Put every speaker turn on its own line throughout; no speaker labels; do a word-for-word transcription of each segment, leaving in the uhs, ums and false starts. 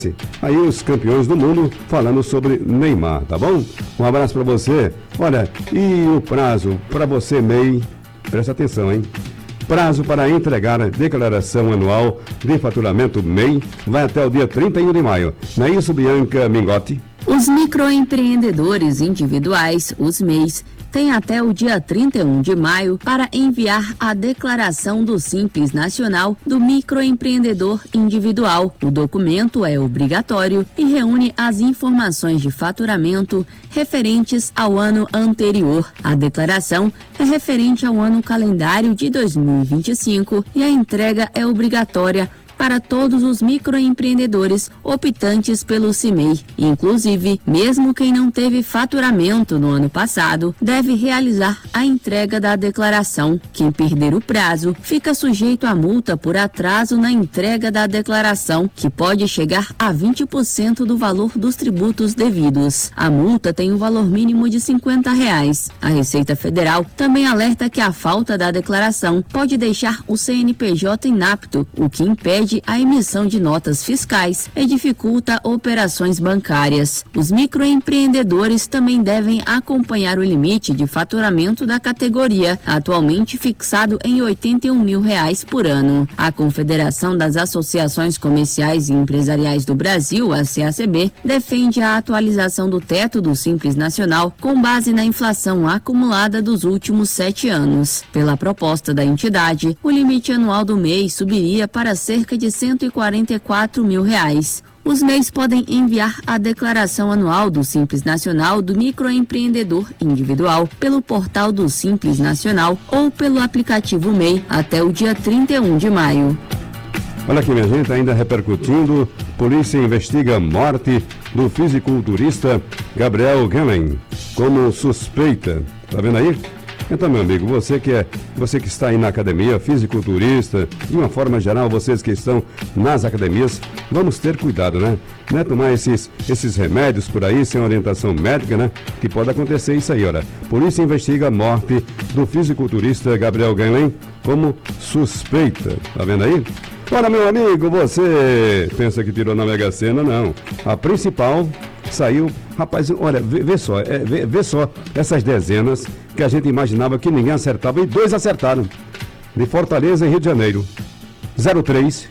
Aí os campeões do mundo falando sobre Neymar, tá bom? Um abraço para você. Olha, e o prazo para você, M E I, presta atenção, hein? Prazo para entregar a declaração anual de faturamento M E I vai até o dia trinta e um de maio. Não é isso, Bianca Mingotti?
Os microempreendedores individuais, os M E Is, têm até o dia trinta e um de maio para enviar a declaração do Simples Nacional do microempreendedor individual. O documento é obrigatório e reúne as informações de faturamento referentes ao ano anterior. A declaração é referente ao ano calendário de dois mil e vinte e cinco e a entrega é obrigatória para todos os microempreendedores optantes pelo C I M E I. Inclusive, mesmo quem não teve faturamento no ano passado, deve realizar a entrega da declaração. Quem perder o prazo fica sujeito a multa por atraso na entrega da declaração, que pode chegar a vinte por cento do valor dos tributos devidos. A multa tem um valor mínimo de cinquenta reais. A Receita Federal também alerta que a falta da declaração pode deixar o C N P J inapto, o que impede a emissão de notas fiscais e dificulta operações bancárias. Os microempreendedores também devem acompanhar o limite de faturamento da categoria, atualmente fixado em oitenta e um mil reais por ano. A Confederação das Associações Comerciais e Empresariais do Brasil, a C A C B, defende a atualização do teto do Simples Nacional com base na inflação acumulada dos últimos sete anos. Pela proposta da entidade, o limite anual do M E I subiria para cerca de de cento e quarenta e quatro mil reais. Os M E Is podem enviar a declaração anual do Simples Nacional do microempreendedor individual pelo portal do Simples Nacional ou pelo aplicativo M E I até o dia trinta e um de maio.
Olha aqui, minha gente, ainda repercutindo, polícia investiga a morte do fisiculturista Gabriel Gellen como suspeita. Tá vendo aí? Então, meu amigo, você que é, você que está aí na academia, fisiculturista, de uma forma geral, vocês que estão nas academias, vamos ter cuidado, né? Não é tomar esses, esses remédios por aí sem orientação médica, né? Que pode acontecer isso aí, olha. Polícia investiga a morte do fisiculturista Gabriel Gellen como suspeita. Tá vendo aí? Olha, meu amigo, você pensa que tirou na Mega Sena? Não. A principal saiu, rapaz, olha, vê, vê só, é, vê, vê só essas dezenas que a gente imaginava que ninguém acertava e dois acertaram. De Fortaleza e Rio de Janeiro. zero três,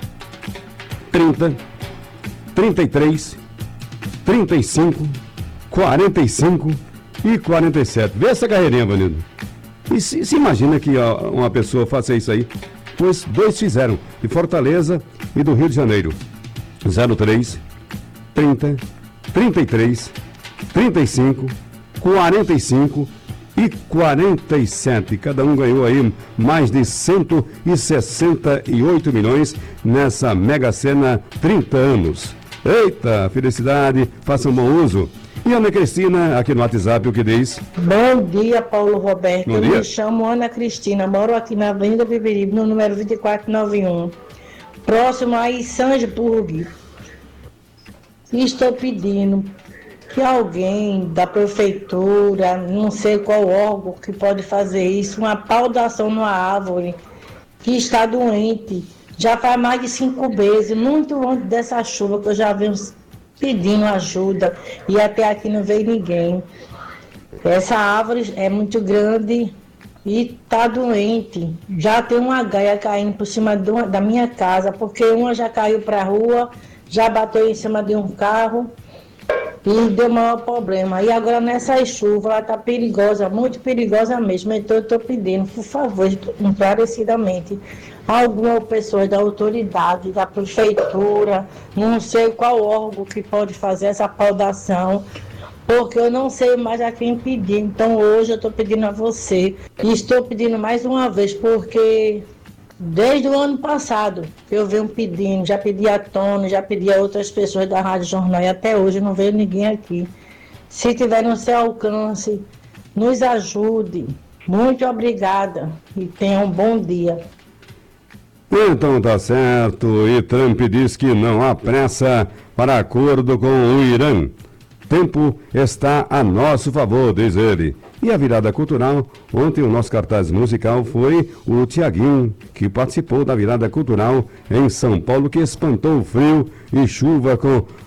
trinta, trinta e três, trinta e cinco, quarenta e cinco e quarenta e sete. Vê essa carreirinha, Vanildo. E se, se imagina que ó, uma pessoa faça isso aí? Pois dois fizeram, de Fortaleza e do Rio de Janeiro. zero três, trinta, trinta e três, trinta e cinco, quarenta e cinco e quarenta e sete. Cada um ganhou aí mais de cento e sessenta e oito milhões nessa Mega Sena trinta anos. Eita, felicidade, façam bom uso. E Ana Cristina, aqui no WhatsApp, o que diz?
Bom dia, Paulo Roberto.
Bom
Eu
dia.
me chamo Ana Cristina, moro aqui na Avenida Beberibe, no número vinte e quatro noventa e um, próximo a Sandsburg. E estou pedindo que alguém da prefeitura, não sei qual órgão que pode fazer isso, uma paudação numa árvore que está doente. Já faz mais de cinco meses, muito longe dessa chuva que eu já venho pedindo ajuda e até aqui não veio ninguém. Essa árvore é muito grande e está doente. Já tem uma gaia caindo por cima de uma, da minha casa, porque uma já caiu para a rua, já bateu em cima de um carro e deu maior problema. E agora nessa chuva, ela está perigosa, muito perigosa mesmo. Então eu estou pedindo, por favor, encarecidamente, alguma pessoa da autoridade, da prefeitura, não sei qual órgão que pode fazer essa podação, porque eu não sei mais a quem pedir. Então hoje eu estou pedindo a você, e estou pedindo mais uma vez, porque desde o ano passado que eu venho pedindo, já pedi a Tony, já pedi a outras pessoas da Rádio Jornal, e até hoje não veio ninguém aqui. Se tiver no seu alcance, nos ajude. Muito obrigada e tenha um bom dia.
Então tá certo, e Trump diz que não há pressa para acordo com o Irã. Tempo está a nosso favor, diz ele. E a virada cultural, ontem o nosso cartaz musical foi o Tiaguinho, que participou da virada cultural em São Paulo, que espantou o frio e chuva com